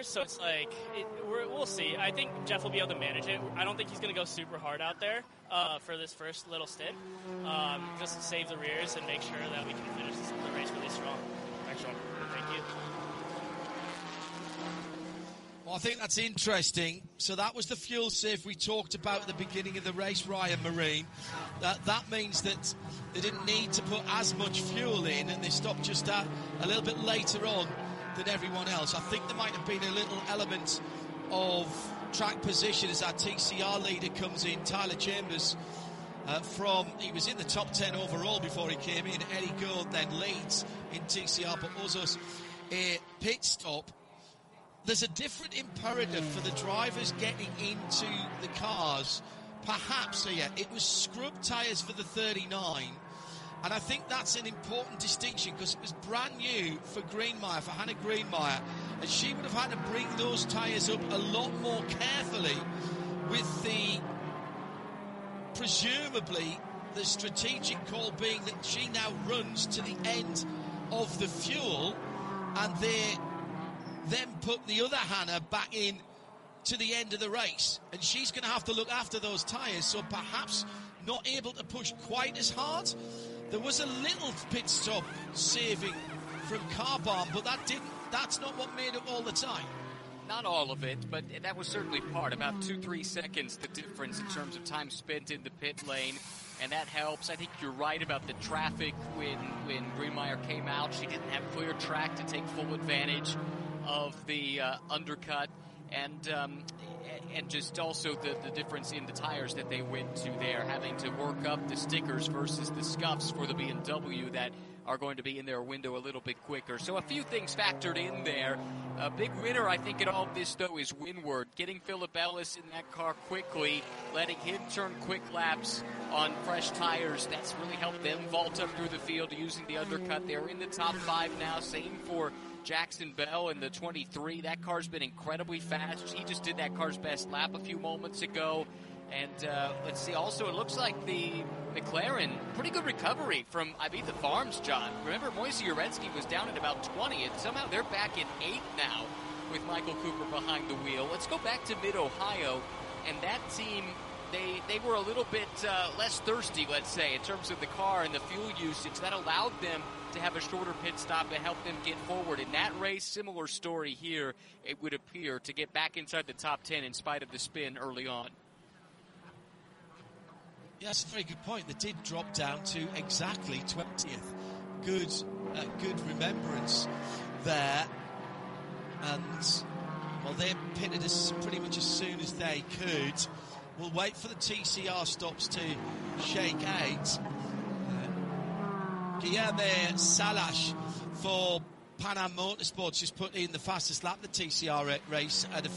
so it's like, we'll see. I think Jeff will be able to manage it. I don't think he's going to go super hard out there for this first little stint, just to save the rears and make sure that we can finish the race really strong. Thanks, Sean. Thank you. Well, I think that's interesting. So that was the fuel save we talked about at the beginning of the race, Ryan Marine. That means that they didn't need to put as much fuel in, and they stopped just a little bit later on than everyone else. I think there might have been a little element of track position as our TCR leader comes in, Tyler Chambers. He was in the top 10 overall before he came in. Eddie Gould then leads in TCR, but Ozos a pit stop. There's a different imperative for the drivers getting into the cars. Perhaps here, it was scrub tyres for the 39, and I think that's an important distinction because it was brand new for Greenmeyer, for Hannah Greenmeyer, and she would have had to bring those tyres up a lot more carefully with the, presumably, the strategic call being that she now runs to the end of the fuel, and then put the other Hannah back in to the end of the race, and she's going to have to look after those tyres, so perhaps not able to push quite as hard. There was a little pit stop saving from Carbarn, but that's not what made it all the time. Not all of it, but that was certainly part, about 2-3 seconds the difference in terms of time spent in the pit lane, and that helps. I think you're right about the traffic when Greenmeyer came out. She didn't have clear track to take full advantage of the undercut, and just also the difference in the tires that they went to there, having to work up the stickers versus the scuffs for the BMW that are going to be in their window a little bit quicker. So a few things factored in there. A big winner, I think, in all of this, though, is Winward. Getting Philip Ellis in that car quickly, letting him turn quick laps on fresh tires. That's really helped them vault up through the field using the undercut. They're in the top 5 now. Same for Jackson Bell in the 23. That car's been incredibly fast. He just did that car's best lap a few moments ago. And let's see, also it looks like the McLaren, pretty good recovery from Ibiza Farms, John. Remember, Moise Uretsky was down at about 20, and somehow they're back in 8 now with Michael Cooper behind the wheel. Let's go back to Mid-Ohio, and that team, they were a little bit less thirsty, let's say, in terms of the car and the fuel usage. That allowed them to have a shorter pit stop and help them get forward. In that race, similar story here, it would appear, to get back inside the top 10 in spite of the spin early on. Yeah, that's a very good point. They did drop down to exactly 20th. Good remembrance there. And, well, they pitted us pretty much as soon as they could. We'll wait for the TCR stops to shake out. Guilherme Salas for Pan Am Motorsports just put in the fastest lap of the TCR race at a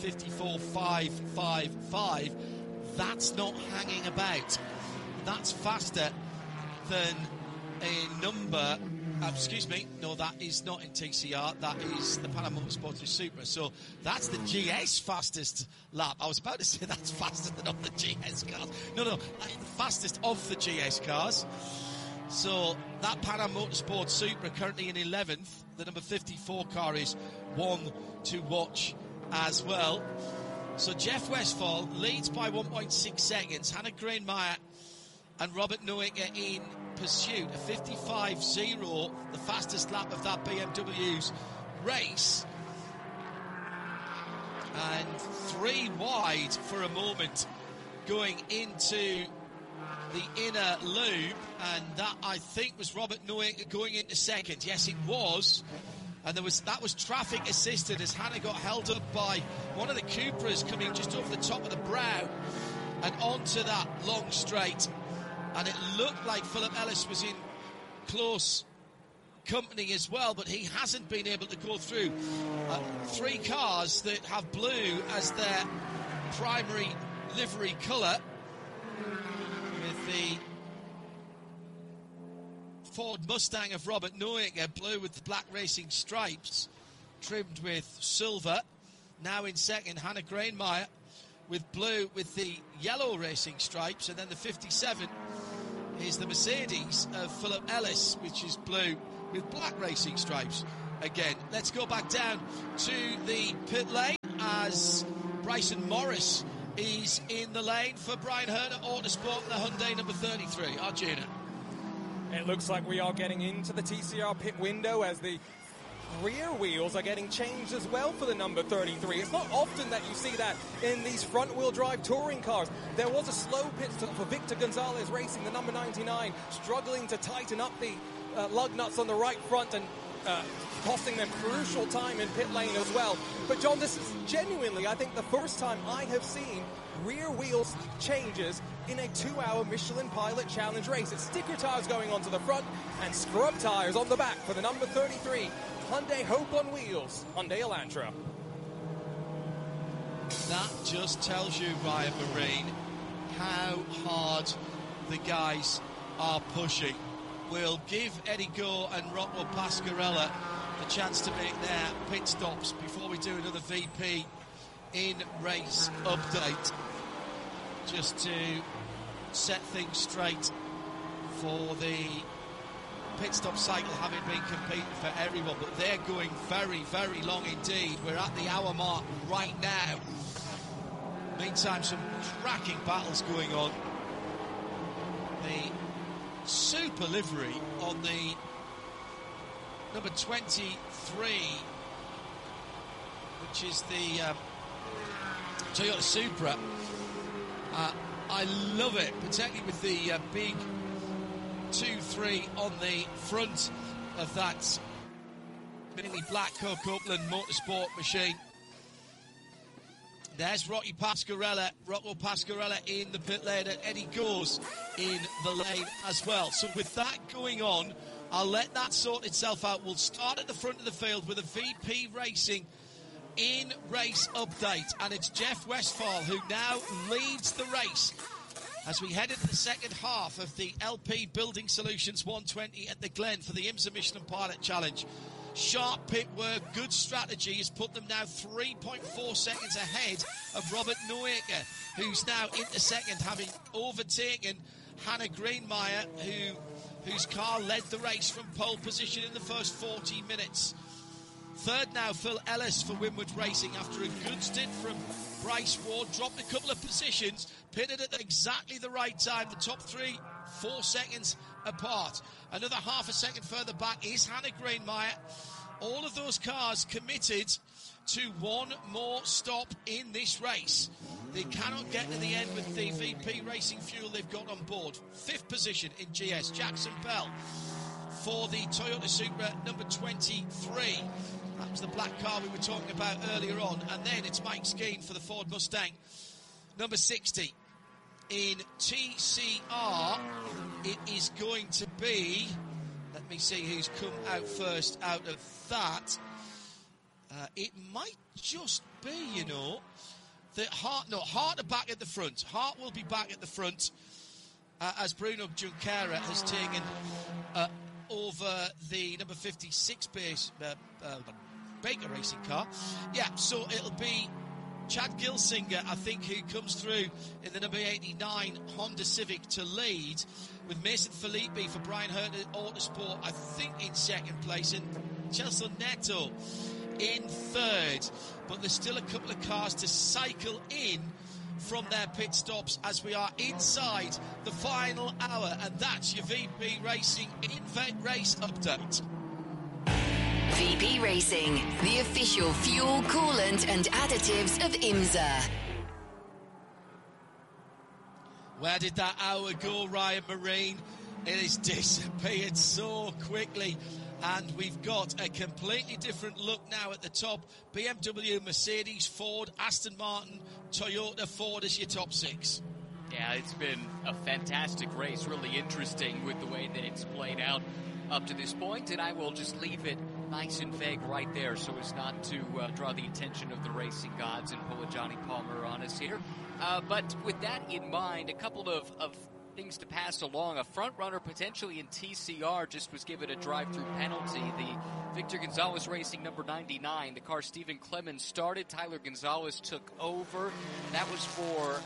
54.555. That's not hanging about. That's faster than a number. No, that is not in TCR. That is the Pan Am Motorsports Supra. So that's the GS fastest lap. I was about to say that's faster than all the GS cars. No, the fastest of the GS cars. So that Pan Am Motorsports Supra currently in 11th. The number 54 car is one to watch as well. So Jeff Westphal leads by 1.6 seconds. Hannah Greenmeyer and Robert Noecker in pursuit. A 55.0, the fastest lap of that BMW's race. And 3 wide for a moment going into the inner loop, and that, I think, was Robert Noecker going into second. Yes, it was. And that was traffic assisted as Hannah got held up by one of the Cupras coming just over the top of the brow and onto that long straight. And it looked like Philip Ellis was in close company as well, but he hasn't been able to go through. 3 cars that have blue as their primary livery colour, with the Ford Mustang of Robert Noecker, blue with the black racing stripes, trimmed with silver. Now in second, Hannah Greenmeyer with blue with the yellow racing stripes, and then the 57 is the Mercedes of Philip Ellis, which is blue with black racing stripes. Again, let's go back down to the pit lane. as Bryson Morris is in the lane for Brian Herter Autosport, the Hyundai number 33. Arjuna. It looks like we are getting into the TCR pit window as the rear wheels are getting changed as well for the number 33. It's not often that you see that in these front-wheel drive touring cars. There was a slow pit stop for Victor Gonzalez Racing, the number 99, struggling to tighten up the lug nuts on the right front and costing them crucial time in pit lane as well. But John, this is genuinely, I think, the first time I have seen rear wheels changes in a 2-hour Michelin Pilot Challenge race. It's sticker tires going onto the front and scrub tires on the back for the number 33 Hyundai Hope on wheels, Hyundai Elantra. That just tells you, Ryan Marine, how hard the guys are pushing. We'll give Eddie Gore and Rocco Pasquarella the chance to make their pit stops before we do another VP in race update, just to set things straight for the pit stop cycle having been completed for everyone. But they're going very, very long indeed. We're at the hour mark right now. Meantime, some cracking battles going on. The super livery on the number 23, which is the Toyota Supra. I love it, particularly with the big 2-3 on the front of that mini black Copeland Motorsport machine. There's Rocco Pasquarella in the pit lane, and Eddie Gore's in the lane as well. So with that going on, I'll let that sort itself out. We'll start at the front of the field with a VP Racing in race update, and it's Jeff Westphal who now leads the race as we head into the second half of the LP Building Solutions 120 at the Glen for the IMSA Michelin Pilot Challenge. Sharp pit work, good strategy has put them now 3.4 seconds ahead of Robert Neuecker, who's now into second, having overtaken Hannah Greenmeyer, whose car led the race from pole position in the first 40 minutes. Third now, Phil Ellis for Winwood Racing after a good stint from Bryce Ward. Dropped a couple of positions, pitted at exactly the right time. The top 3, 4 seconds apart. Another half a second further back is Hannah Greenmeyer. All of those cars committed to one more stop in this race. They cannot get to the end with the VP Racing fuel they've got on board. 5th position in GS, Jackson Bell for the Toyota Supra number 23. That was the black car we were talking about earlier on. And then it's Mike Skeen for the Ford Mustang number 60. In TCR, it is going to be, let me see who's come out first out of that. It might just be, that Hart are back at the front. Hart will be back at the front as Bruno Junqueira has taken over the number 56 base Baker Racing car. Yeah, so it'll be Chad Gilsinger, I think, who comes through in the number 89 Honda Civic to lead, with Mason Filippi for Brian Herter Autosport, I think, in second place, and Chelsea Neto in third. But there's still a couple of cars to cycle in from their pit stops as we are inside the final hour, and that's your VP Racing in race update. VP Racing, the official fuel, coolant and additives of IMSA. Where did that hour go, Ryan Marine? It has disappeared so quickly, and we've got a completely different look now at the top. BMW, Mercedes, Ford, Aston Martin, Toyota, Ford as your top 6. Yeah, it's been a fantastic race, really interesting with the way that it's played out up to this point, and I will just leave it nice and vague right there so as not to draw the attention of the racing gods and pull a Johnny Palmer on us here. But with that in mind, a couple of things to pass along. A front runner potentially in TCR just was given a drive-through penalty. The Victor Gonzalez Racing number 99, the car Stephen Clemens started, Tyler Gonzalez took over. That was for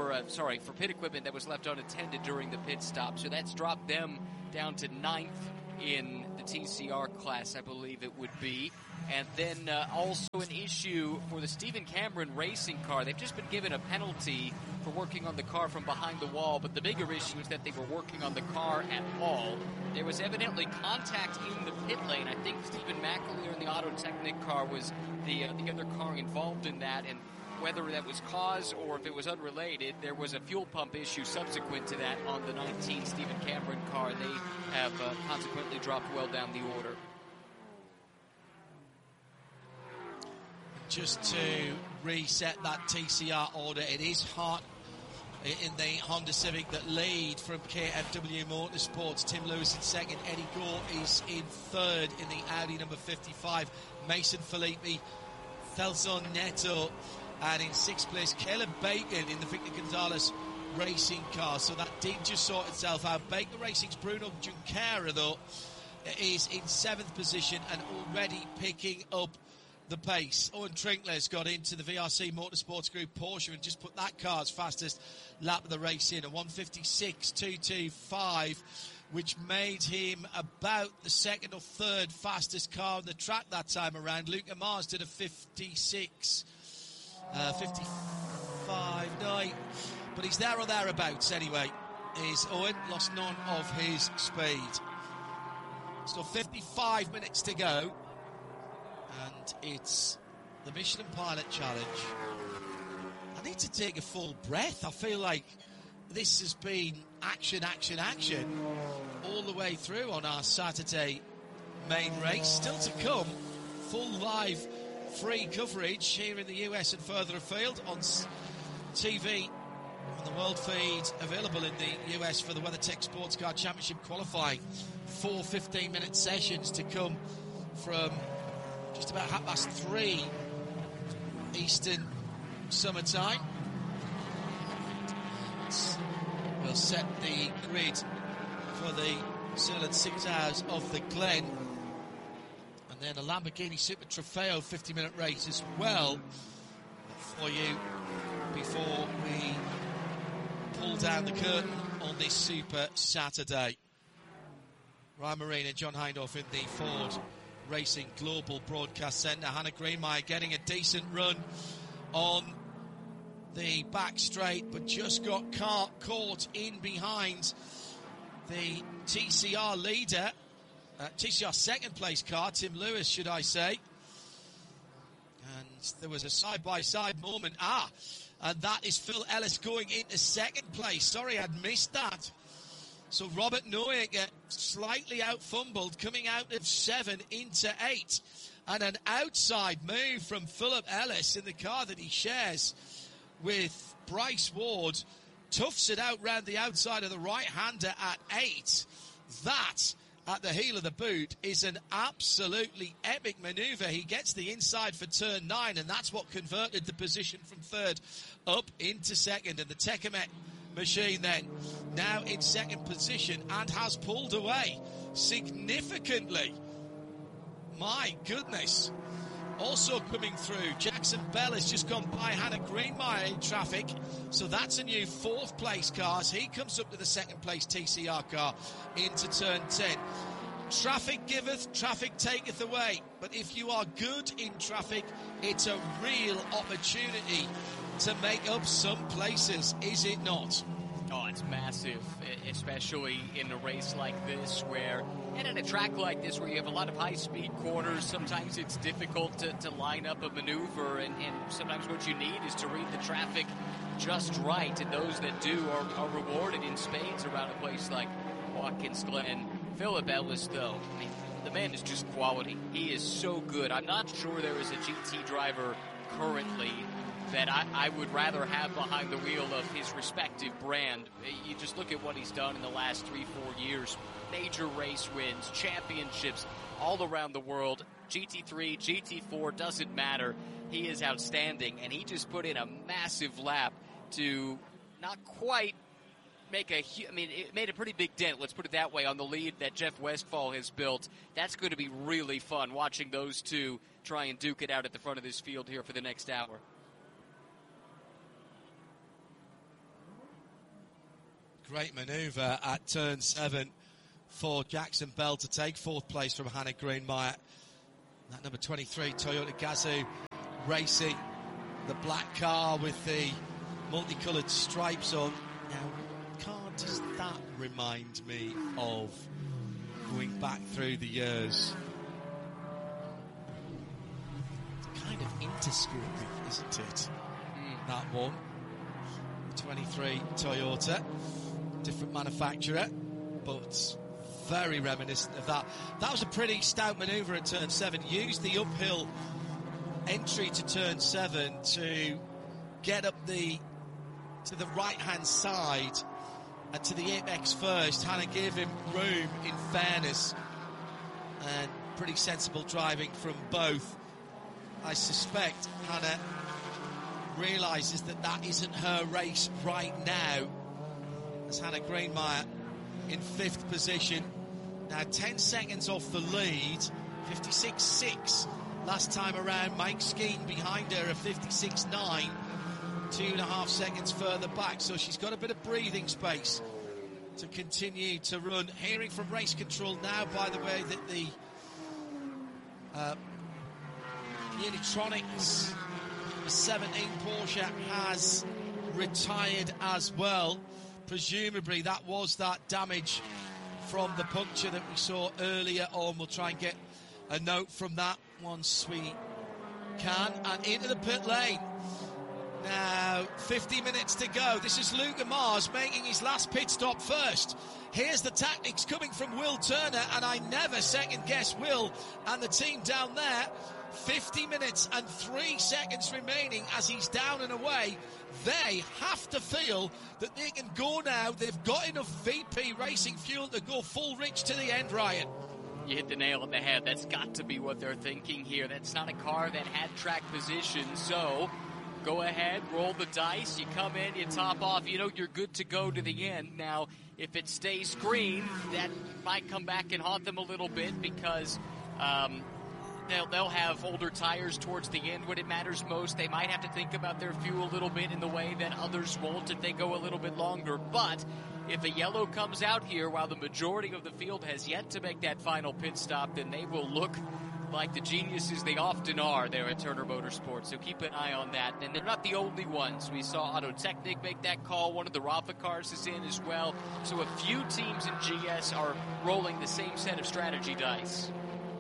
pit equipment that was left unattended during the pit stop. So that's dropped them down to 9th in the TCR class, I believe it would be. And then also an issue for the Stephen Cameron racing car. They've just been given a penalty for working on the car from behind the wall, but the bigger issue is that they were working on the car at all. There was evidently contact in the pit lane. I think Stephen McAleer in the Auto Technic car was the other car involved in that, and whether that was cause or if it was unrelated, there was a fuel pump issue subsequent to that on the 19 Stephen Cameron car. They have consequently dropped well down the order. Just to reset that TCR order, it is Hart in the Honda Civic that lead from KFW Motorsports. Tim Lewis in second. Eddie Gore is in third in the Audi number 55. Mason Filippi, Thelson Neto, and in sixth place, Caleb Bacon in the Victor Gonzalez racing car. So that did just sort itself out. Baker Racing's Bruno Junqueira, though, is in seventh position and already picking up the pace. Owen Trinkler's got into the VRC Motorsports Group Porsche and just put that car's fastest lap of the race in, a 156.225, which made him about the second or third fastest car on the track that time around. Luca Mars did a 55.9, but he's there or thereabouts anyway. Owen lost none of his speed. So 55 minutes to go. And it's the Michelin Pilot Challenge. I need to take a full breath. I feel like this has been action all the way through on our Saturday main race. Still to come, full live free coverage here in the US and further afield on TV on the world feed, available in the US for the WeatherTech Sports Car Championship qualifying. 4 15-minute sessions to come from just about 3:30 Eastern summertime. We'll set the grid for the Surland 6 Hours of the Glen. And then a Lamborghini Super Trofeo 50-minute race as well for you before we pull down the curtain on this Super Saturday. Ryan Marina, John Hindhaugh in the Ford Racing Global Broadcast Centre. Hannah Greenmeyer getting a decent run on the back straight, but just got caught in behind the TCR leader, TCR second place car, Tim Lewis, should I say. And there was a side-by-side moment. And that is Phil Ellis going into second place. Sorry, I'd missed that. So Robert Neuer slightly out-fumbled, coming out of 7 into 8. And an outside move from Philip Ellis in the car that he shares with Bryce Ward. Toughs it out round the outside of the right-hander at 8. That, at the heel of the boot, is an absolutely epic manoeuvre. He gets the inside for turn 9, and that's what converted the position from third up into second. And the Techemet machine then now in second position and has pulled away significantly. My goodness. Also coming through, Jackson Bell has just gone by Hannah Greenmeyer in traffic, so that's a new fourth place car as he comes up to the second place TCR car into turn 10. Traffic giveth, traffic taketh away, but if you are good in traffic, it's a real opportunity to make up some places, is it not? Oh, it's massive, especially in a race like this and in a track like this where you have a lot of high-speed corners. Sometimes it's difficult to line up a maneuver, and sometimes what you need is to read the traffic just right, and those that do are rewarded in spades around a place like Watkins Glen. Philip Ellis, though, I mean, the man is just quality. He is so good. I'm not sure there is a GT driver currently that I would rather have behind the wheel of his respective brand. You just look at what he's done in the last 3-4 years. Major race wins, championships all around the world. GT3, GT4, doesn't matter. He is outstanding, and he just put in a massive lap to not quite make it made a pretty big dent, let's put it that way, on the lead that Jeff Westphal has built. That's going to be really fun watching those two try and duke it out at the front of this field here for the next hour. Great manoeuvre at turn 7 for Jackson Bell to take fourth place from Hannah Greenmeyer. That number 23 Toyota Gazoo racing the black car with the multicoloured stripes on. Now, car does that remind me of going back through the years? It's kind of Interscope, isn't it? That one. 23 Toyota, different manufacturer, but very reminiscent of that. That was a pretty stout manoeuvre at turn 7. Used the uphill entry to turn 7 to get up to the right-hand side and to the apex first. Hannah gave him room, in fairness, and pretty sensible driving from both. I suspect Hannah realises that that isn't her race right now, as Hannah Greenmeyer in 5th position. Now 10 seconds off the lead, 56.6 last time around. Mike Skeen behind her at 56.9, 2.5 seconds further back, so she's got a bit of breathing space to continue to run. Hearing from race control now, by the way, that the Unitronics 17 Porsche has retired as well. Presumably that was that damage from the puncture that we saw earlier on. We'll try and get a note from that once we can. And into the pit lane. Now, 50 minutes to go. This is Luca Mars making his last pit stop first. Here's the tactics coming from Will Turner, and I never second guess Will and the team down there. 50 minutes and 3 seconds remaining as he's down and away. They have to feel that they can go now. They've got enough VP Racing fuel to go full rich to the end, Ryan. You hit the nail on the head. That's got to be what they're thinking here. That's not a car that had track position, so go ahead, roll the dice. You come in, you top off, you know you're good to go to the end. Now, if it stays green, that might come back and haunt them a little bit because they'll have older tires towards the end when it matters most. They might have to think about their fuel a little bit in the way that others won't if they go a little bit longer. But if a yellow comes out here while the majority of the field has yet to make that final pit stop, then they will look like the geniuses they often are there at Turner Motorsports. So keep an eye on that. And they're not the only ones. We saw Auto Technic make that call. One of the Rafa cars is in as well. So a few teams in GS are rolling the same set of strategy dice.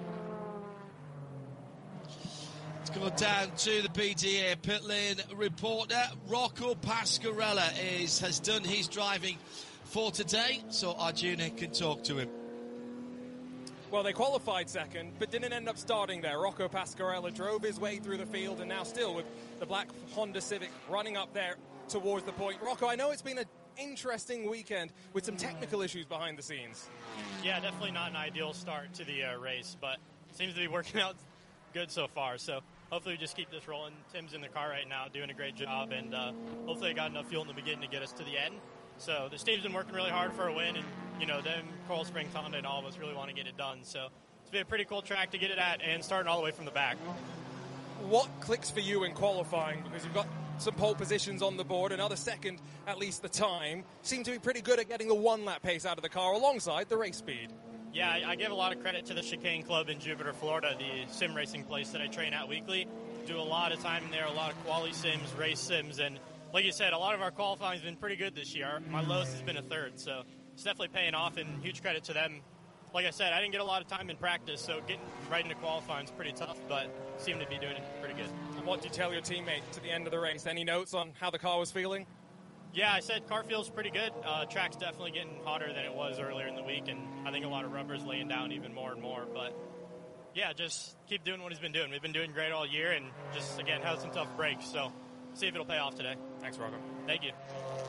Let's go down to the PTA pit lane reporter. Rocco Pasquarella has done his driving for today, so Arjuna can talk to him. Well, they qualified second, but didn't end up starting there. Rocco Pasquarella drove his way through the field, and now still with the black Honda Civic running up there towards the point. Rocco, I know it's been an interesting weekend with some technical issues behind the scenes. Yeah, definitely not an ideal start to the race, but seems to be working out good so far. So hopefully we just keep this rolling. Tim's in the car right now doing a great job, and hopefully I got enough fuel in the beginning to get us to the end. So this team's been working really hard for a win, and you know, them, Coral Springs, Honda, and all of us really want to get it done. So it's been a pretty cool track to get it at, and starting all the way from the back. What clicks for you in qualifying? Because you've got some pole positions on the board, another second, at least the time. Seem to be pretty good at getting the one-lap pace out of the car alongside the race speed. Yeah, I give a lot of credit to the Chicane Club in Jupiter, Florida, the sim racing place that I train at weekly. Do a lot of time in there, a lot of quali sims, race sims, and like you said, a lot of our qualifying has been pretty good this year. My lowest has been a third, so it's definitely paying off, and huge credit to them. Like I said, I didn't get a lot of time in practice, so getting right into qualifying is pretty tough, but seem to be doing it pretty good. And what did you tell your teammate to the end of the race? Any notes on how the car was feeling? Yeah, I said car feels pretty good. Track's definitely getting hotter than it was earlier in the week, and I think a lot of rubber's laying down even more and more. But yeah, just keep doing what he's been doing. We've been doing great all year, and just, again, had some tough breaks, so see if it'll pay off today. Thanks, Rocco. Thank you.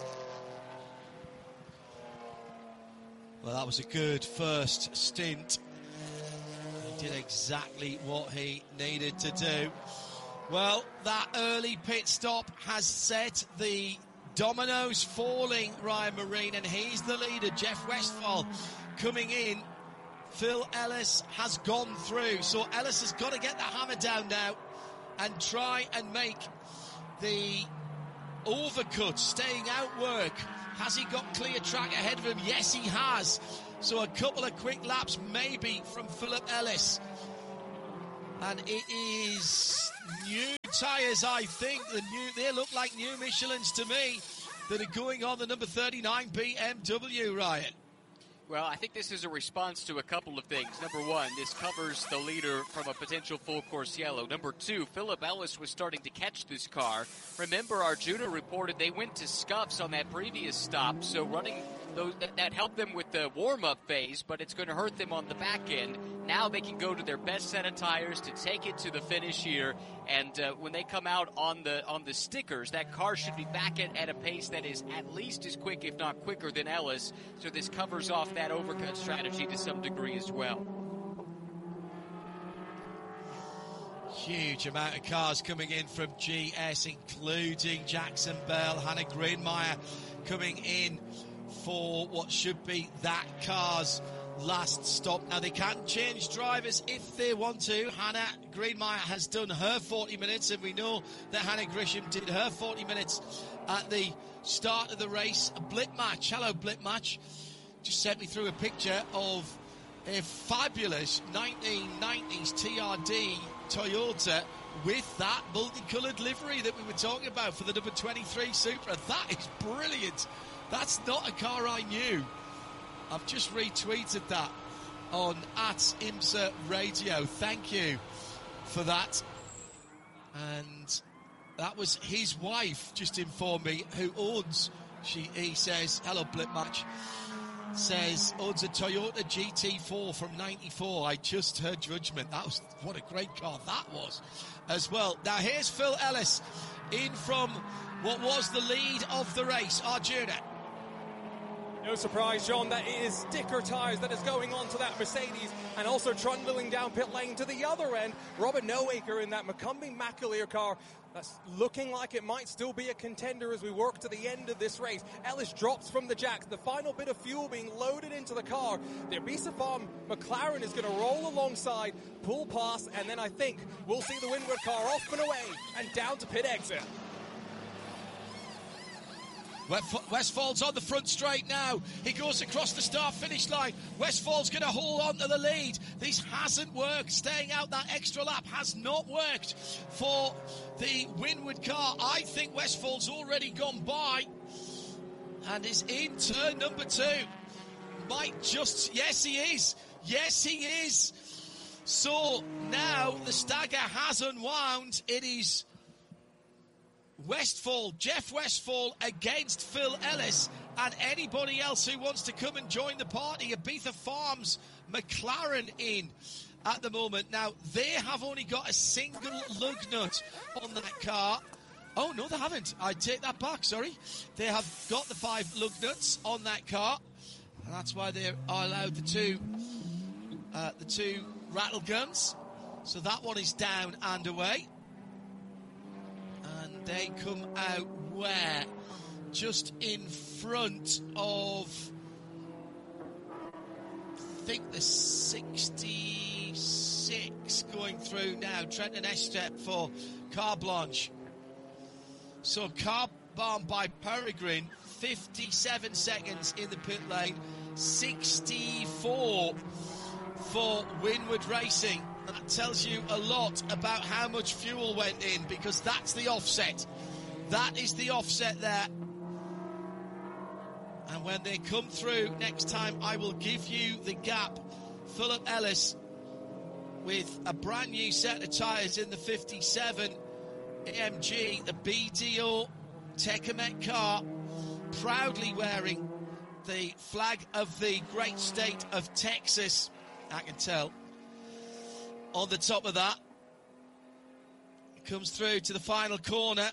Well, that was a good first stint. He did exactly what he needed to do. Well, that early pit stop has set the dominoes falling, Ryan Marine, and he's the leader. Jeff Westphal coming in. Phil Ellis has gone through, so Ellis has got to get the hammer down now and try and make the overcut, staying out work. Has he got clear track ahead of him? Yes, he has. So a couple of quick laps maybe from Philip Ellis. And it is new tyres, I think. They look like new Michelins to me that are going on the number 39 BMW, Ryan. Well, I think this is a response to a couple of things. Number one, this covers the leader from a potential full course yellow. Number two, Philip Ellis was starting to catch this car. Remember, Arjuna reported they went to scuffs on that previous stop, so running those, that helped them with the warm-up phase, but it's going to hurt them on the back end. Now they can go to their best set of tires to take it to the finish here, and when they come out on the stickers, that car should be back at a pace that is at least as quick, if not quicker, than Ellis, so this covers off that overcut strategy to some degree as well. Huge amount of cars coming in from GS, including Jackson Bell, Hannah Greenmeyer coming in for what should be that car's last stop. Now, they can change drivers if they want to. Hannah Greenmeyer has done her 40 minutes, and we know that Hannah Grisham did her 40 minutes at the start of the race. A blip match. Hello, blip match. Just sent me through a picture of a fabulous 1990s TRD Toyota with that multicoloured livery that we were talking about for the number 23 Supra. That is brilliant. That's not a car I knew. I've just retweeted that on @IMSA Radio. Thank you for that. And that was his wife, just informed me, who owns, he says, hello Blip Match, says, owns a Toyota GT4 from 94. I just heard judgment. That was, what a great car that was as well. Now here's Phil Ellis in from what was the lead of the race, Arjuna. No surprise, John, that it is sticker tyres that is going on to that Mercedes, and also trundling down pit lane to the other end. Robert Noaker in that McCumbee McAleer car that's looking like it might still be a contender as we work to the end of this race. Ellis drops from the jacks, the final bit of fuel being loaded into the car. The Ibiza Farm McLaren is going to roll alongside, pull past, and then I think we'll see the Windward car off and away and down to pit exit. Westfall's on the front straight now. He goes across the start-finish line. Westfall's going to hold on to the lead. This hasn't worked. Staying out that extra lap has not worked for the Windward car. I think Westfall's already gone by and is in turn number 2. Might just... Yes, he is. Yes, he is. So now the stagger has unwound. It is Westfall, Jeff Westfall against Phil Ellis, and anybody else who wants to come and join the party. Ibiza Farms McLaren in at the moment. Now, they have only got a single lug nut on that car. Oh, no, they haven't. I take that back, sorry. They have got the 5 lug nuts on that car, and that's why they are allowed the two rattle guns. So that one is down and away. And they come out where? Just in front of, I think, the 66 going through now. Trenton Estep for Car Blanche. So Car Bomb by Peregrine, 57 seconds in the pit lane, 64 for Windward Racing. That tells you a lot about how much fuel went in, because that's the offset. That is the offset there. And when they come through next time, I will give you the gap. Philip Ellis with a brand new set of tyres in the 57 AMG, the BDO Tecamet car, proudly wearing the flag of the great state of Texas. I can tell. On the top of that, comes through to the final corner,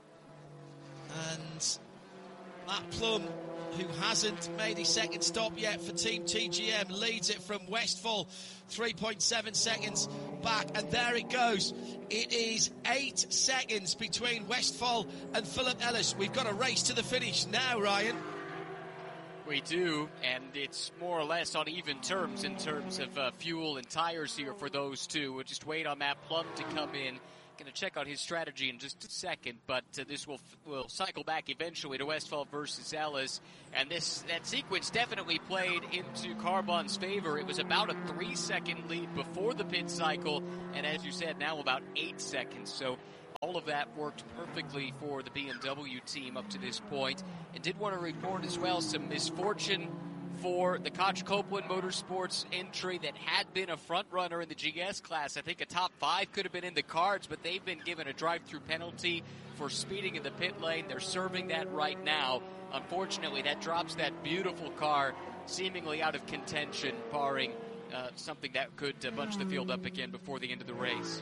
and Matt Plum, who hasn't made his second stop yet for Team TGM, leads it from Westfall, 3.7 seconds back, and there it goes. It is 8 seconds between Westfall and Philip Ellis. We've got a race to the finish now, Ryan. We do, and it's more or less on even terms in terms of fuel and tires here for those two. We'll just wait on Matt Plum to come in Going to check out his strategy in just a second, but this will cycle back eventually to Westphal versus Ellis, and that sequence definitely played into Carbon's favor. It was about a 3-second lead before the pit cycle, and as you said, now about 8 seconds. So all of that worked perfectly for the BMW team up to this point. And did want to report as well some misfortune for the Koch Copeland Motorsports entry that had been a front runner in the GS class. I think a top 5 could have been in the cards, but they've been given a drive-through penalty for speeding in the pit lane. They're serving that right now. Unfortunately, that drops that beautiful car seemingly out of contention, barring something that could bunch the field up again before the end of the race.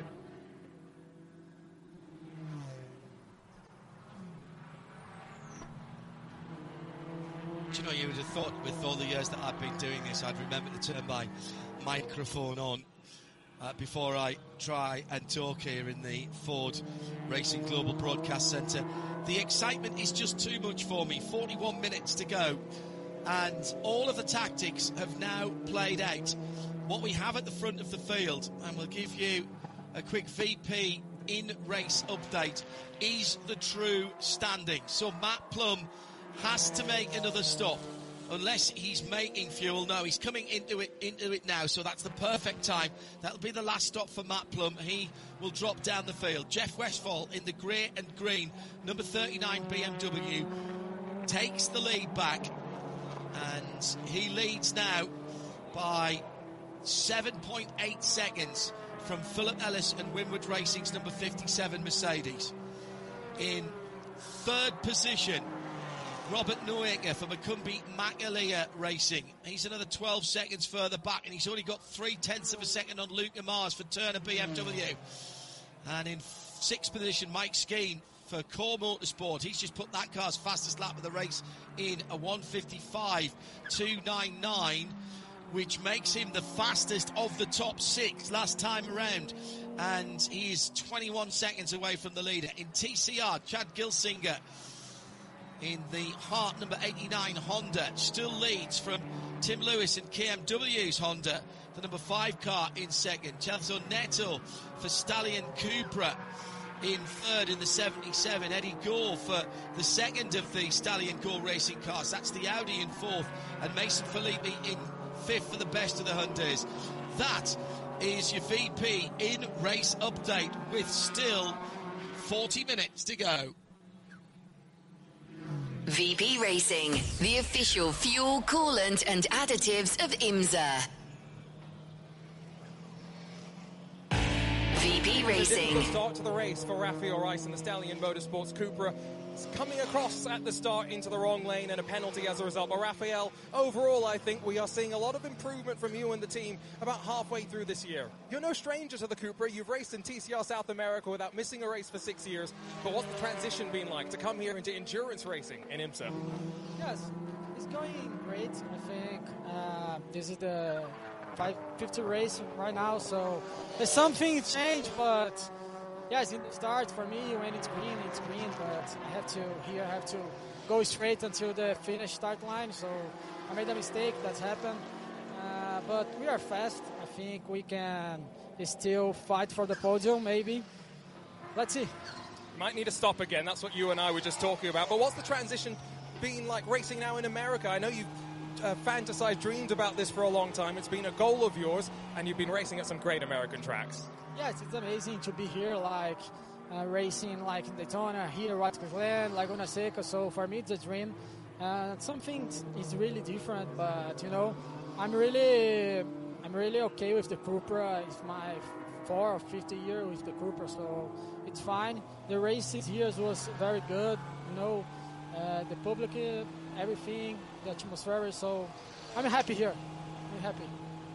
Do you know, you would have thought with all the years that I've been doing this, I'd remember to turn my microphone on before I try and talk here in the Ford Racing Global Broadcast Centre. The excitement is just too much for me. 41 minutes to go, and all of the tactics have now played out. What we have at the front of the field, and we'll give you a quick VP in-race update, is the true standing. So Matt Plum has to make another stop unless he's making fuel. No, he's coming into it now, so that's the perfect time. That'll be the last stop for Matt Plum. He will drop down the field. Jeff Westphal in the grey and green, number 39 BMW, takes the lead back, and he leads now by 7.8 seconds from Philip Ellis and Winward Racing's number 57 Mercedes. In third position, Robert Neuecker for Macumbi Makalia Racing. He's another 12 seconds further back, and he's already got 0.3 of a second on Luke Mars for Turner BMW. And in sixth position, Mike Skeen for Core Motorsport. He's just put that car's fastest lap of the race in a 1:55.299, which makes him the fastest of the top 6 last time around. And he is 21 seconds away from the leader. In TCR, Chad Gilsinger in the Hart number 89 Honda still leads from Tim Lewis and KMW's Honda, the number 5 car in second. Celso Neto for Stallion Cupra in third in the 77. Eddie Gore for the second of the Stallion Gore racing cars. That's the Audi in fourth. And Mason Filippi in fifth for the best of the Hyundais. That is your VP in race update with still 40 minutes to go. VP Racing, the official fuel, coolant and additives of IMSA. VP Racing. A difficult start to the race for Rafael Rice and the Stallion Motorsports Cupra. It's coming across at the start into the wrong lane and a penalty as a result. But Rafael, overall, I think we are seeing a lot of improvement from you and the team about halfway through this year. You're no stranger to the Cupra. You've raced in TCR South America without missing a race for 6 years. But what's the transition been like to come here into endurance racing in IMSA? Yes, it's going great. I think this is the 550 race right now, so there's something changed, but yes, in the start for me, when it's green, but I have to go straight until the finish start line, so I made a mistake, that's happened, but we are fast. I think we can still fight for the podium, maybe. Let's see. You might need to stop again, that's what you and I were just talking about, but what's the transition been like racing now in America? I know you've fantasized, dreamed about this for a long time. It's been a goal of yours, and you've been racing at some great American tracks. Yes, it's amazing to be here, like racing like in Daytona, here, Watkins Glen, Laguna Seca. So for me, it's a dream. Something is really different, but you know, I'm really okay with the Cupra. It's my 4th or 5th year with the Cupra, so it's fine. The races here was very good. You know, the public, everything, the atmosphere. So I'm happy here. I'm happy.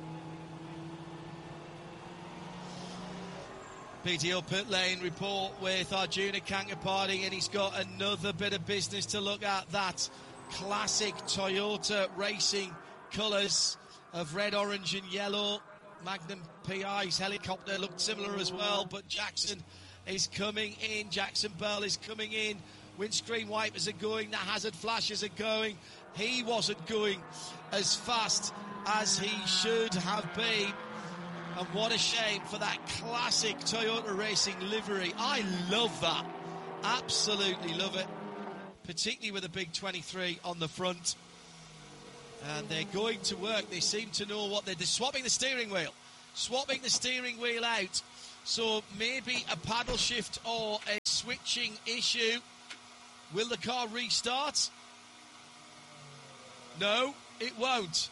PTO Pit Lane report with Arjuna Kankapati, and he's got another bit of business to look at. That classic Toyota racing colours of red, orange and yellow. Magnum PI's helicopter looked similar as well, but Jackson is coming in. Jackson Bell is coming in. Windscreen wipers are going. The hazard flashes are going. He wasn't going as fast as he should have been. And what a shame for that classic Toyota Racing livery. I love that. Absolutely love it. Particularly with a big 23 on the front. And they're going to work. They seem to know what they're swapping the steering wheel. Swapping the steering wheel out. So maybe a paddle shift or a switching issue. Will the car restart? No, it won't.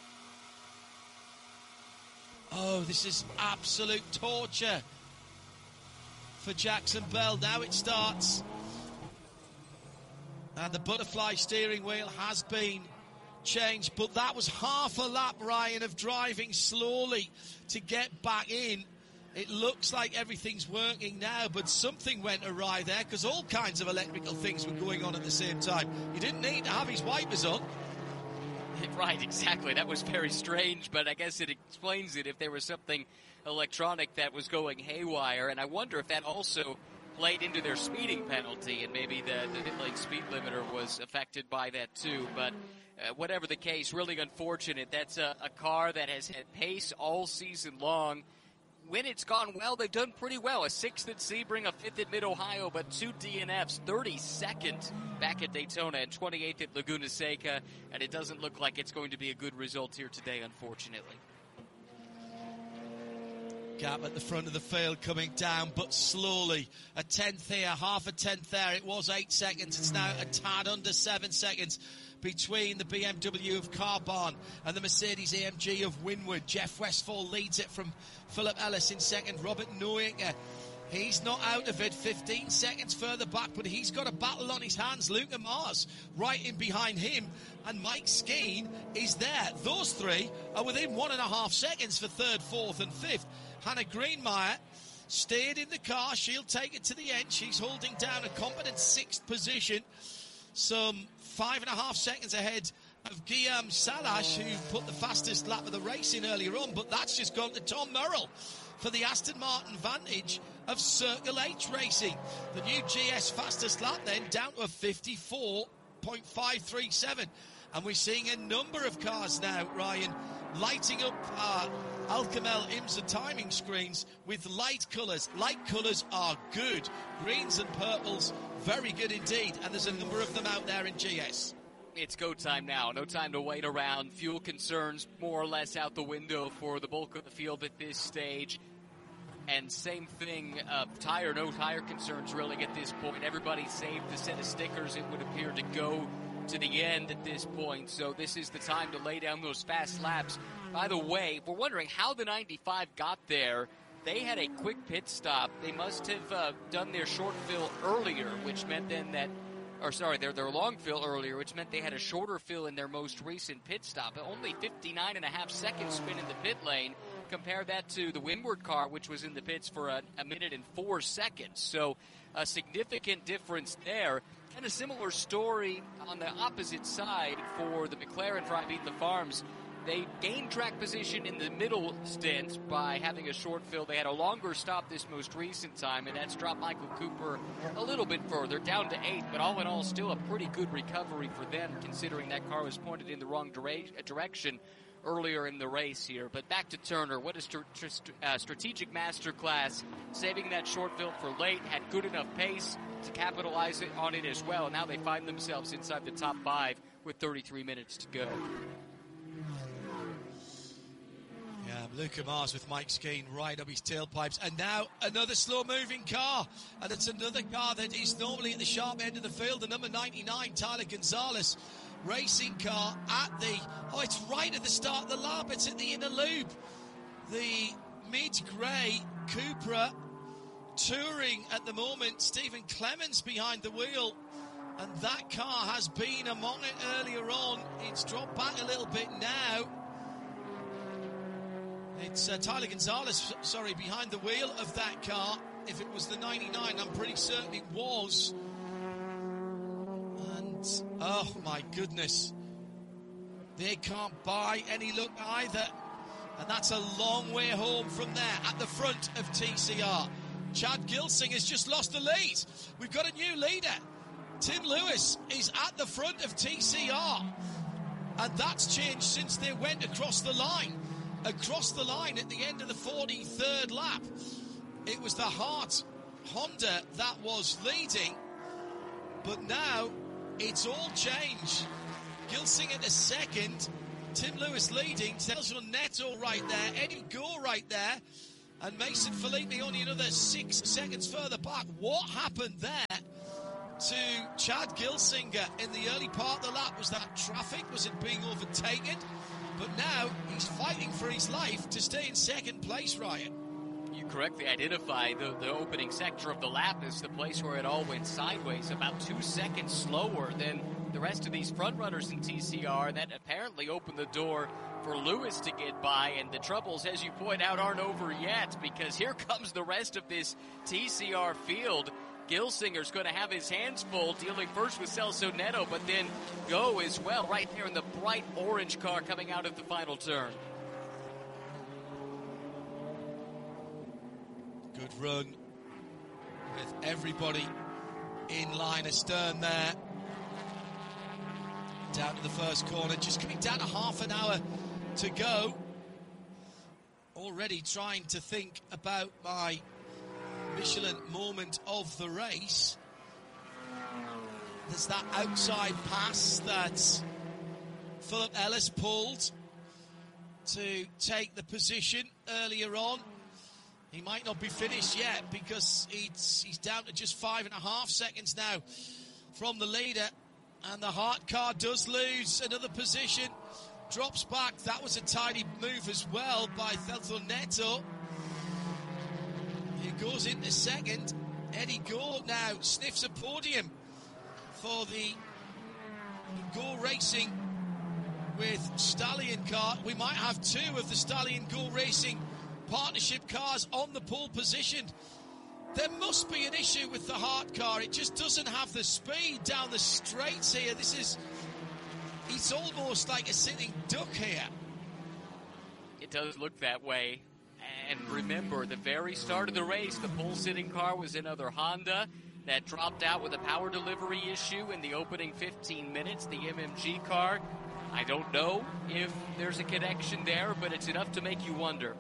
Oh, this is absolute torture for Jackson Bell. Now it starts. And the butterfly steering wheel has been changed. But that was half a lap, Ryan, of driving slowly to get back in. It looks like everything's working now, but something went awry there because all kinds of electrical things were going on at the same time. You didn't need to have his wipers on. Right, exactly. That was very strange, but I guess it explains it if there was something electronic that was going haywire. And I wonder if that also played into their speeding penalty, and maybe the pit lane speed limiter was affected by that too. But whatever the case, really unfortunate. That's a car that has had pace all season long. When it's gone well, they've done pretty well. A 6th at Sebring, a 5th at Mid-Ohio, but 2 DNFs, 32nd back at Daytona and 28th at Laguna Seca, and it doesn't look like it's going to be a good result here today, unfortunately. Gap at the front of the field coming down, but slowly. A 10th here, half a 10th there. It was 8 seconds. It's now a tad under 7 seconds between the BMW of Carbon and the Mercedes-AMG of Winwood. Jeff Westphal leads it from Philip Ellis in second. Robert Noaker, he's not out of it, 15 seconds further back, but he's got a battle on his hands. Luca Mars right in behind him, and Mike Skeen is there. Those three are within 1.5 seconds for third, fourth and fifth. Hannah Greenmeyer stayed in the car. She'll take it to the end. She's holding down a competent 6th position. Some 5.5 seconds ahead of Guillaume Salash, who put the fastest lap of the race in earlier on, but that's just gone to Tom Merrill for the Aston Martin Vantage of Circle H Racing. The new GS fastest lap then down to a 54.537. And we're seeing a number of cars now, Ryan, lighting up Alcamel IMSA timing screens with light colours. Light colours are good. Greens and purples, very good indeed. And there's a number of them out there in GS. It's go time now. No time to wait around. Fuel concerns more or less out the window for the bulk of the field at this stage. And same thing, no tire concerns really at this point. Everybody saved the set of stickers. It would appear to go to the end at this point. So this is the time to lay down those fast laps. By the way, we're wondering how the 95 got there. They had a quick pit stop. They must have done their short fill earlier, which meant then that, their long fill earlier, which meant they had a shorter fill in their most recent pit stop. Only 59.5 seconds spin in the pit lane. Compare that to the Windward car, which was in the pits for a minute and 4 seconds. So a significant difference there. And a similar story on the opposite side for the McLaren for Ibiza Farms. They gained track position in the middle stint by having a short fill. They had a longer stop this most recent time, and that's dropped Michael Cooper a little bit further, down to 8th. But all in all, still a pretty good recovery for them, considering that car was pointed in the wrong direction earlier in the race here. But back to Turner. What a strategic masterclass, saving that short fill for late, had good enough pace to capitalize on it as well. Now they find themselves inside the top 5 with 33 minutes to go. Yeah, Luca Mars with Mike Skeen right up his tailpipes. And now another slow-moving car. And it's another car that is normally at the sharp end of the field. The number 99, Tyler Gonzalez, racing car at it's right at the start of the lap. It's at the inner loop. The mid-grey Cupra touring at the moment. Stephen Clemens behind the wheel. And that car has been among it earlier on. It's dropped back a little bit now. It's Tyler Gonzalez, behind the wheel of that car. If it was the 99, I'm pretty certain it was. And, oh my goodness, they can't buy any look either. And that's a long way home from there at the front of TCR. Chad Gilsing has just lost the lead. We've got a new leader. Tim Lewis is at the front of TCR. And that's changed since they went across the line. across the line at the end of the 43rd lap. It was the Hart Honda that was leading, but now it's all changed. Gilsinger to second, Tim Lewis leading, Celso Neto right there, Eddie Gore right there, and Mason Filippi only another 6 seconds further back. What happened there to Chad Gilsinger in the early part of the lap? Was that traffic? Was it being overtaken? But now he's fighting for his life to stay in second place, Ryan. You correctly identify the opening sector of the lap as the place where it all went sideways, about 2 seconds slower than the rest of these front runners in TCR. That apparently opened the door for Lewis to get by, and the troubles, as you point out, aren't over yet, because here comes the rest of this TCR field. Gilsinger's going to have his hands full, dealing first with Celso Neto, but then Go as well, right there in the bright orange car coming out of the final turn. Good run with everybody in line astern there. Down to the first corner, just coming down to half an hour to go. Already trying to think about my Michelin moment of the race. There's that outside pass that Philip Ellis pulled to take the position earlier on. He might not be finished yet because he's down to just 5.5 seconds now from the leader. And the Hart car does lose another position, drops back. That was a tidy move as well by Celso Neto. He goes into second. Eddie Gore now sniffs a podium for the Gore Racing with Stallion car. We might have two of the Stallion Gore Racing partnership cars on the pole position. There must be an issue with the Hart car. It just doesn't have the speed down the straights here. It's almost like a sitting duck here. It does look that way. And remember, the very start of the race, the pole-sitting car was another Honda that dropped out with a power delivery issue in the opening 15 minutes, the MMG car. I don't know if there's a connection there, but it's enough to make you wonder.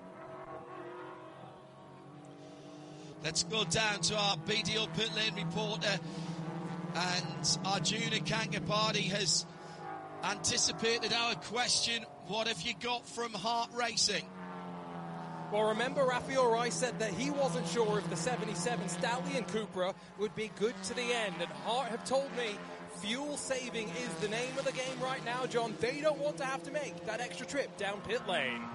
Let's go down to our BDO pit lane reporter, and Arjuna Kankapati has anticipated our question. What have you got from Hart Racing? Well, remember, Rafael Rice said that he wasn't sure if the 77 Stallion Cupra would be good to the end, and Hart have told me fuel saving is the name of the game right now, John. They don't want to have to make that extra trip down pit lane.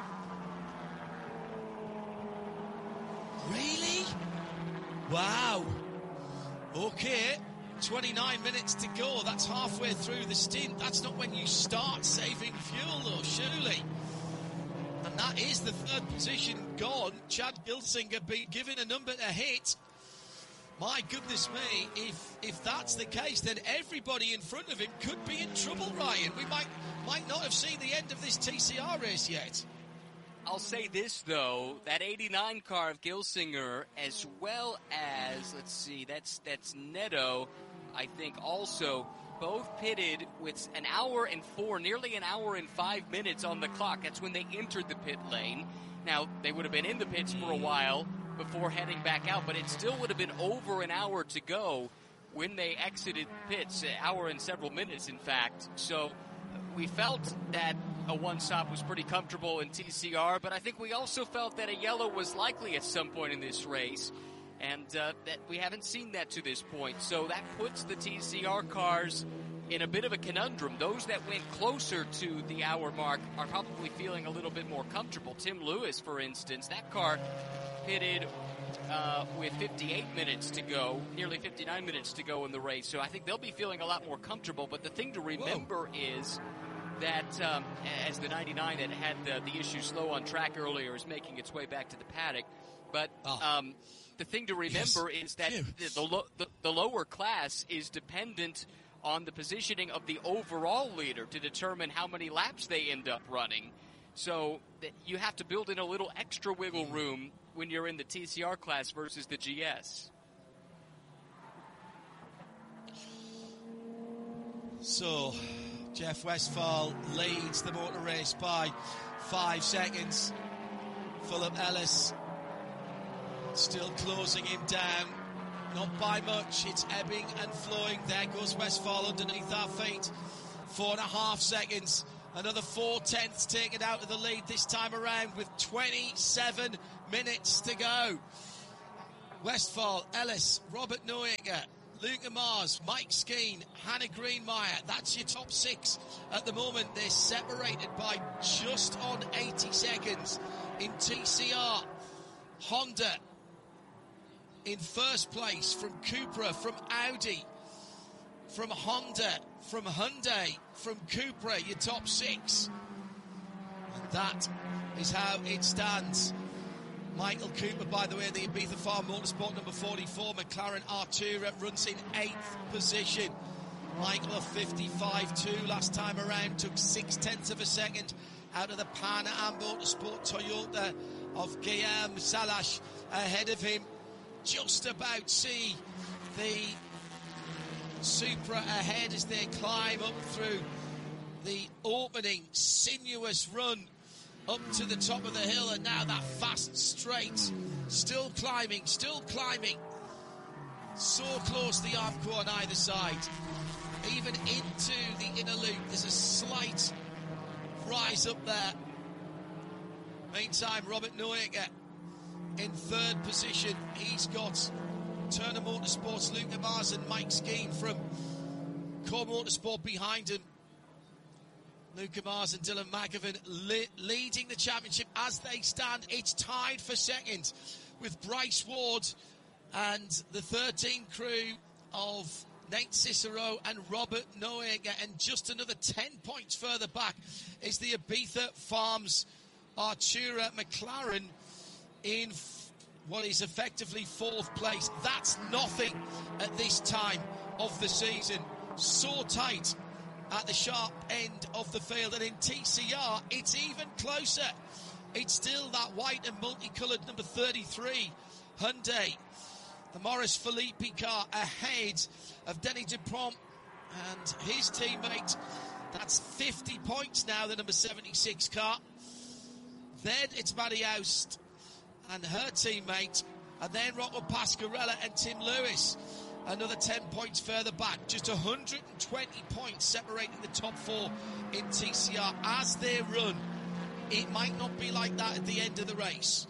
Really? Wow. Okay. 29 minutes to go. That's halfway through the stint. That's not when you start saving fuel, though, surely. And that is the third position gone. Chad Gilsinger given a number to hit. My goodness me, if that's the case, then everybody in front of him could be in trouble, Ryan. We might not have seen the end of this TCR race yet. I'll say this, though, that 89 car of Gilsinger, as well as, let's see, that's Neto, I think also, both pitted with an hour and 4, nearly an hour and 5 minutes on the clock. That's when they entered the pit lane. Now, they would have been in the pits for a while before heading back out, but it still would have been over an hour to go when they exited pits, an hour and several minutes, in fact. So we felt that a one-stop was pretty comfortable in TCR, but I think we also felt that a yellow was likely at some point in this race, and that we haven't seen that to this point. So that puts the TCR cars in a bit of a conundrum. Those that went closer to the hour mark are probably feeling a little bit more comfortable. Tim Lewis, for instance, that car pitted with 58 minutes to go, nearly 59 minutes to go in the race. So I think they'll be feeling a lot more comfortable. But the thing to remember is that as the 99 that had the issue slow on track earlier is making its way back to the paddock. But the thing to remember is that the lower class is dependent on the positioning of the overall leader to determine how many laps they end up running. So you have to build in a little extra wiggle room when you're in the TCR class versus the GS. So, Jeff Westphal leads the motor race by 5 seconds. Philip Ellis still closing him down, not by much. It's ebbing and flowing. There goes Westphal underneath our feet. 4.5 seconds. Another 4/10 taken out of the lead this time around with 27 minutes to go. Westphal, Ellis, Robert Noaker, Luca Mars, Mike Skeen, Hannah Greenmeyer. That's your top 6 at the moment. They're separated by just on 80 seconds. In TCR, Honda in first place, from Cupra, from Audi, from Honda, from Hyundai, from Cupra, your top 6. And that is how it stands. Michael Cooper, by the way, the Ibiza Farm Motorsport number 44, McLaren Artura runs in 8th position. Michael of 55.2 last time around, took 0.6 of a second out of the Pana Am Motorsport Toyota of Guillaume Salash ahead of him. Just about see the Supra ahead as they climb up through the opening sinuous run up to the top of the hill, and now that fast straight, still climbing, so close to the Armco on either side, even into the inner loop. There's a slight rise up there. Meantime, Robert Noaker in 3rd position. He's got Turner Motorsports, Luca Mars and Mike Skeen from Core Motorsport behind him. Luca Mars and Dylan McGavin leading the championship as they stand. It's tied for second with Bryce Ward and the 13 crew of Nate Cicero and Robert Noaker, and just another 10 points further back is the Ibiza Farms Artura McLaren in what is effectively 4th place. That's nothing at this time of the season. So tight at the sharp end of the field, and in TCR it's even closer. It's still that white and multicoloured number 33 Hyundai, the Maurice Philippi car, ahead of Denny Dupont and his teammate. That's 50 points now, the number 76 car. Then it's Maddie Oust and her teammate, and then Rocco Pasquarella and Tim Lewis. Another 10 points further back. Just 120 points separating the top 4 in TCR as they run. It might not be like that at the end of the race.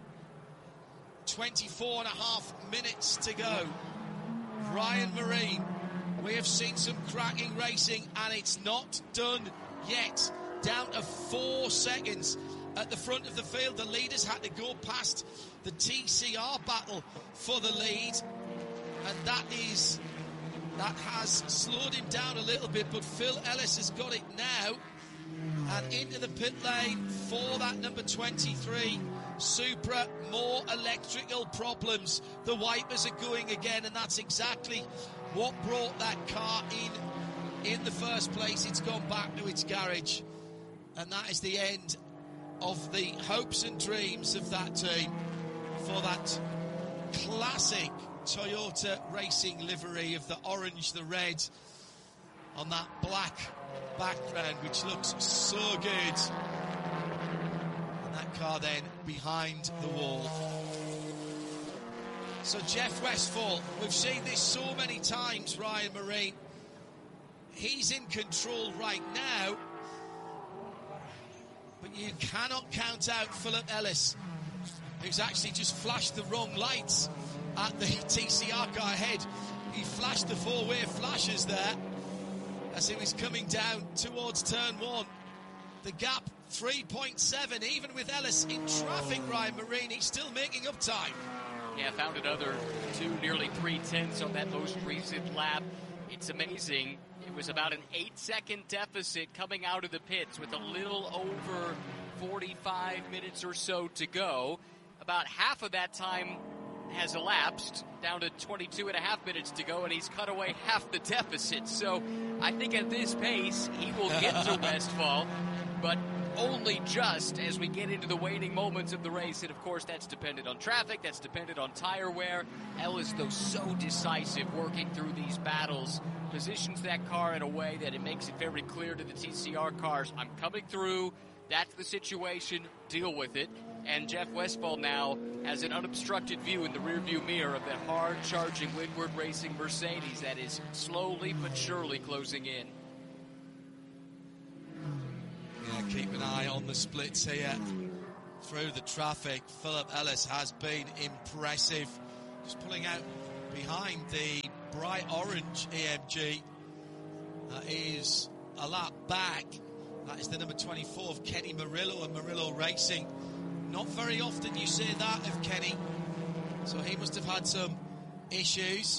24.5 minutes to go. Ryan Marine, we have seen some cracking racing, and it's not done yet. Down to 4 seconds at the front of the field. The leaders had to go past the TCR battle for the lead, and that has slowed him down a little bit, but Phil Ellis has got it now, and into the pit lane for that number 23 Supra. More electrical problems. The wipers are going again, and that's exactly what brought that car in the first place. It's gone back to its garage, and that is the end of the hopes and dreams of that team for that classic Toyota racing livery of the orange, the red on that black background, which looks so good. And that car then behind the wall. So Jeff Westphal, we've seen this so many times, Ryan Marine. He's in control right now, but you cannot count out Philip Ellis, who's actually just flashed the wrong lights at the TCR car ahead. He flashed the 4-way flashers there as he was coming down towards turn 1. The gap 3.7, even with Ellis in traffic. Ryan Marine, he's still making up time. Yeah, found another 2, nearly 3/10 on that most recent lap. It's amazing. It was about an 8-second deficit coming out of the pits with a little over 45 minutes or so to go. About half of that time has elapsed, down to 22.5 minutes to go, and he's cut away half the deficit. So I think at this pace, he will get to Westphal. But only just as we get into the waning moments of the race. And, of course, that's dependent on traffic. That's dependent on tire wear. Ellis, though, so decisive working through these battles, positions that car in a way that it makes it very clear to the TCR cars, I'm coming through. That's the situation. Deal with it. And Jeff Westphal now has an unobstructed view in the rearview mirror of that hard-charging Windward Racing Mercedes that is slowly but surely closing in. Yeah, keep an eye on the splits here through the traffic. Philip Ellis has been impressive. Just pulling out behind the bright orange AMG. That is a lap back. That is the number 24 of Kenny Murillo and Murillo Racing. Not very often you see that of Kenny. So he must have had some issues.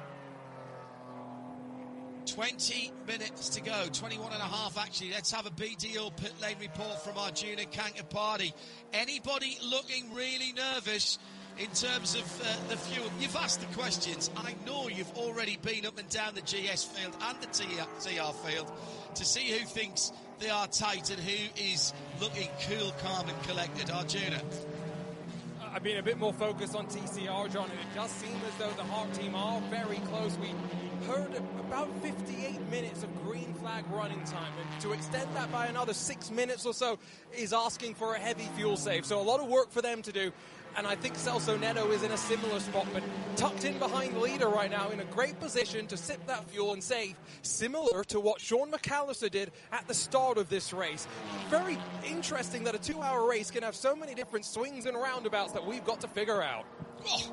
20 minutes to go, 21 and a half actually. Let's have a BDO pit lane report from Arjuna Kankapati. Anybody looking really nervous in terms of the fuel? You've asked the questions. I know you've already been up and down the GS field and the TR field to see who thinks they are tight and who is looking cool, calm and collected. Arjuna. I've been a bit more focused on TCR, John, and it does seem as though the Hart team are very close. We heard about 58 minutes of green flag running time, and to extend that by another 6 minutes or so is asking for a heavy fuel save. So a lot of work for them to do. And I think Celso Neto is in a similar spot, but tucked in behind the leader right now in a great position to sip that fuel and save, similar to what Sean McAllister did at the start of this race. Very interesting that a 2-hour race can have so many different swings and roundabouts that we've got to figure out. Oh.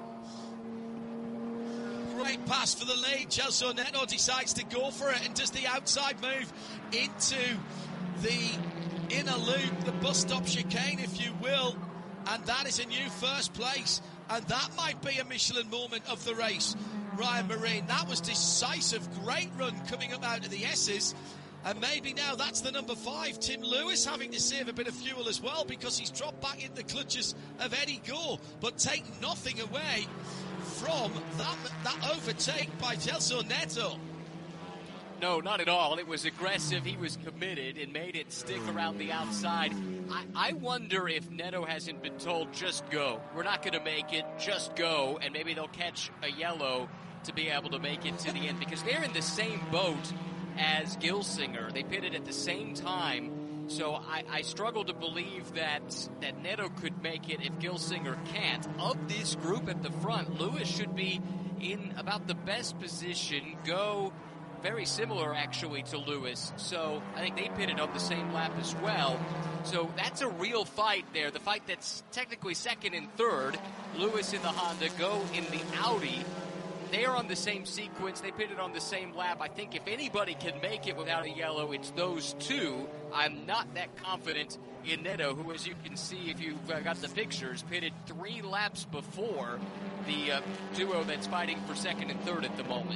Great pass for the lead. Celso Neto decides to go for it and does the outside move into the inner loop, the bus stop chicane, if you will. And that is a new first place. And that might be a Michelin moment of the race. Ryan Marine, that was decisive. Great run coming up out of the S's. And maybe now that's the number 5, Tim Lewis, having to save a bit of fuel as well because he's dropped back in the clutches of Eddie Gore. But take nothing away from that overtake by Celso Neto. No, not at all. It was aggressive. He was committed and made it stick around the outside. I wonder if Neto hasn't been told, just go. We're not going to make it. Just go. And maybe they'll catch a yellow to be able to make it to the end. Because they're in the same boat as Gilsinger. They pitted at the same time. So I struggle to believe that Neto could make it if Gilsinger can't. Of this group at the front, Lewis should be in about the best position. Go very similar, actually, to Lewis. So I think they pitted on the same lap as well. So that's a real fight there. The fight that's technically second and third. Lewis in the Honda, Go in the Audi. They are on the same sequence. They pitted on the same lap. I think if anybody can make it without a yellow, it's those two. I'm not that confident in Neto, who, as you can see, if you've got the pictures, pitted 3 laps before the duo that's fighting for second and third at the moment.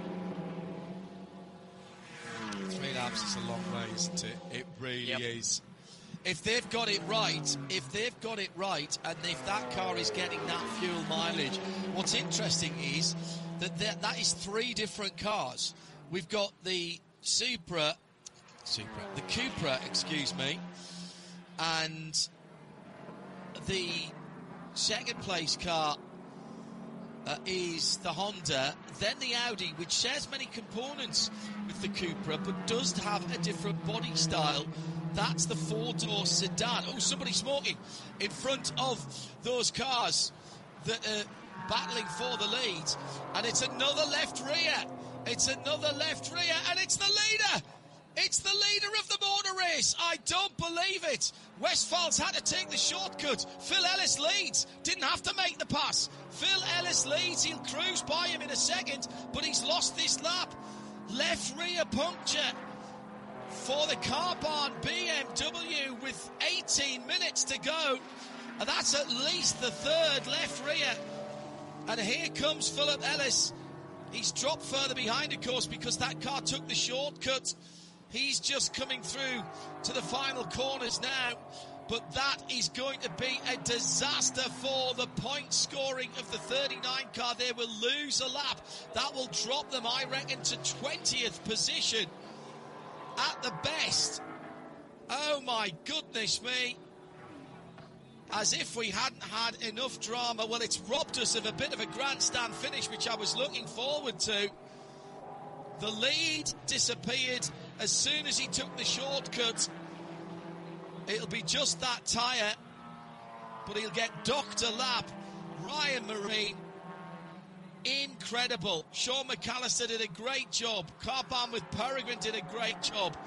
3 laps is a long way, isn't it? It really is. If they've got it right, and if that car is getting that fuel mileage, what's interesting is that is 3 different cars. We've got the Cupra, and the second place car is the Honda, then the Audi, which shares many components with the Cupra, but does have a different body style. That's the 4-door sedan. Oh, somebody smoking in front of those cars that are battling for the lead. And it's another left rear. And it's the leader. It's the leader of the motor race. I don't believe it. Westphal's had to take the shortcut. Phil Ellis leads. Didn't have to make the pass. Phil Ellis leads. He'll cruise by him in a second, but he's lost this lap. Left rear puncture for the Car Barn BMW with 18 minutes to go. And that's at least the 3rd left rear. And here comes Philip Ellis. He's dropped further behind, of course, because that car took the shortcut. He's just coming through to the final corners now. But that is going to be a disaster for the point scoring of the 39 car. They will lose a lap. That will drop them, I reckon, to 20th position at the best. Oh my goodness me. As if we hadn't had enough drama. Well, it's robbed us of a bit of a grandstand finish, which I was looking forward to. The lead disappeared as soon as he took the shortcut. It'll be just that tyre, but he'll get Dr. Lap. Ryan Marine, incredible. Sean McAllister did a great job. Carban with Peregrine did a great job.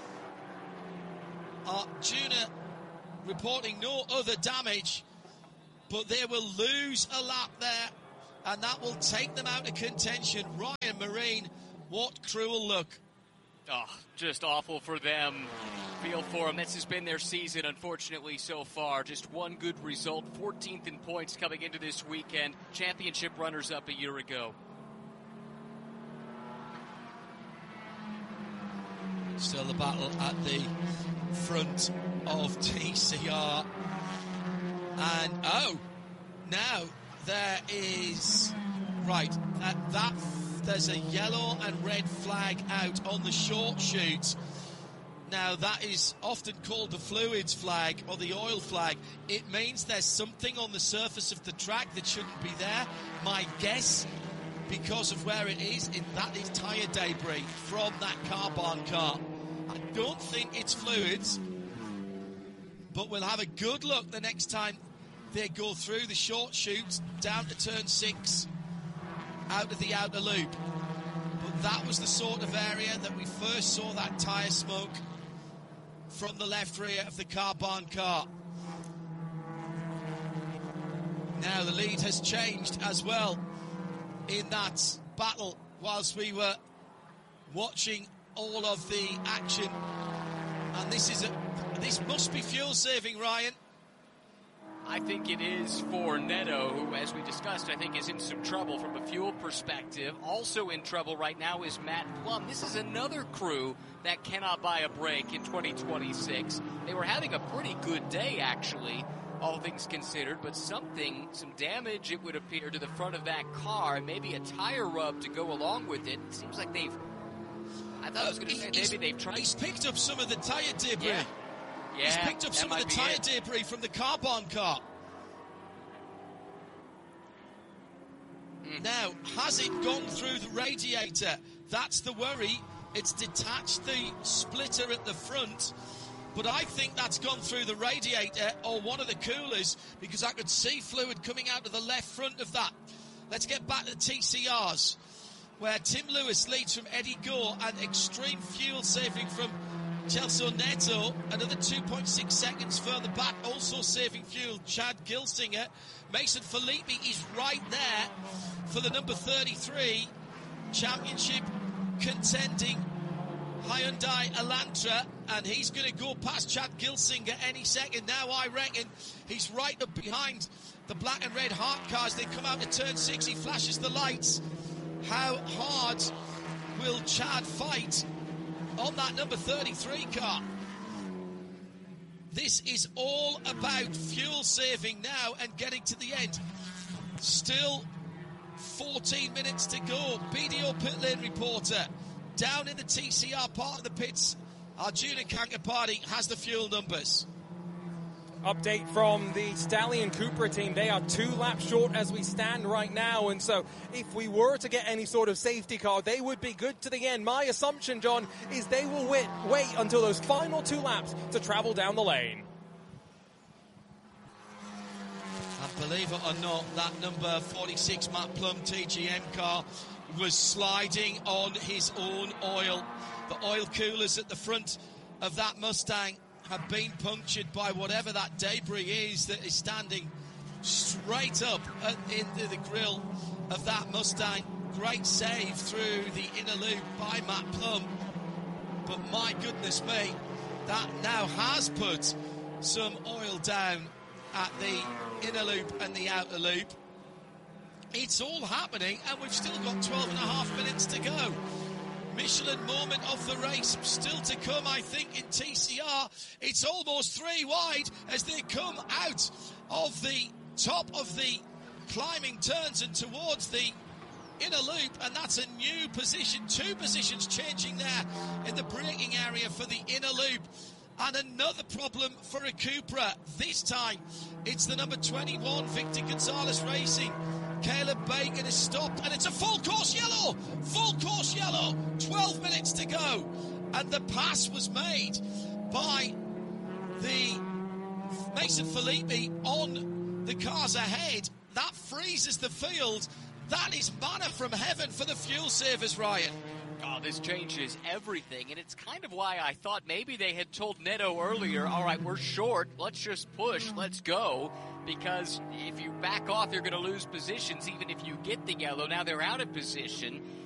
Arjuna reporting no other damage, but they will lose a lap there, and that will take them out of contention. Ryan Marine, what cruel luck. Oh, just awful for them. Feel for them. This has been their season, unfortunately, so far. Just one good result, 14th in points coming into this weekend. Championship runners-up a year ago. Still the battle at the front of TCR. And, now there is... Right, there's a yellow and red flag out on the short chute. Now, that is often called the fluids flag or the oil flag. It means there's something on the surface of the track that shouldn't be there. My guess, because of where it is, that is tyre debris from that Carban car. I don't think it's fluids, but we'll have a good look the next time they go through the short chute down to turn 6 out of the outer loop. But that was the sort of area that we first saw that tyre smoke from the left rear of the Carban car. Now the lead has changed as well in that battle whilst we were watching all of the action. And this must be fuel saving, Ryan. I think it is for Neto, who, as we discussed, I think is in some trouble from a fuel perspective. Also in trouble right now is Matt Plum. This is another crew that cannot buy a break in 2026. They were having a pretty good day, actually, all things considered, but some damage, it would appear, to the front of that car, and maybe a tire rub to go along with it. It seems like I thought I was going to say maybe they've tried. He's picked up some of the tyre debris. Yeah, he's picked up some of the tyre debris from the Carban car. Now, has it gone through the radiator? That's the worry. It's detached the splitter at the front, but I think that's gone through the radiator or one of the coolers, because I could see fluid coming out of the left front of that. Let's get back to the TCRs, where Tim Lewis leads from Eddie Gore and extreme fuel saving from Celso Neto. Another 2.6 seconds further back, also saving fuel, Chad Gilsinger. Mason Filippi is right there for the number 33 championship contending Hyundai Elantra, and he's going to go past Chad Gilsinger any second now. I reckon he's right up behind the black and red Hart cars. They come out to turn 6, he flashes the lights. How hard will Chad fight on that number 33 car? This is all about fuel saving now and getting to the end. Still 14 minutes to go. BDO pit lane reporter down in the TCR part of the pits. Arjuna Kankapati has the fuel numbers. Update from the Stallion Cupra team. They are 2 laps short as we stand right now, and so if we were to get any sort of safety car, they would be good to the end. My assumption, John, is they will wait until those final 2 laps to travel down the lane. And believe it or not, that number 46 Matt Plum TGM car was sliding on his own oil. The oil coolers at the front of that Mustang have been punctured by whatever that debris is that is standing straight up into the grill of that Mustang. Great save through the inner loop by Matt Plum. But my goodness me, that now has put some oil down at the inner loop and the outer loop. It's all happening, and we've still got 12 and a half minutes to go. Michelin moment of the race still to come, I think, in TCR. It's almost 3 wide as they come out of the top of the climbing turns and towards the inner loop, and that's a new position. 2 positions changing there in the braking area for the inner loop. And another problem for a Cupra. This time, it's the number 21, Victor Gonzalez Racing. Caleb Bacon is stopped, and it's a full course yellow. Full course yellow. 12 minutes to go. And the pass was made by the Mason Filippi on the cars ahead. That freezes the field. That is manna from heaven for the fuel savers, Ryan. Oh, this changes everything, and it's kind of why I thought maybe they had told Neto earlier, all right, we're short, let's just push, let's go, because if you back off, you're going to lose positions even if you get the yellow. Now they're out of position,